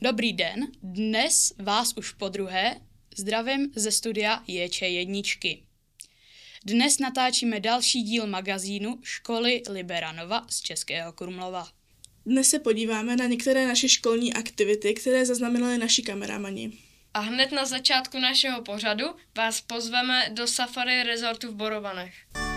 Dobrý den, dnes vás už podruhé zdravím ze studia JČ1. Dnes natáčíme další díl magazínu Školy Liberanova z Českého Krumlova. Dnes se podíváme na některé naše školní aktivity, které zaznamenali naši kameramani. A hned na začátku našeho pořadu vás pozveme do Safari Resortu v Borovanech.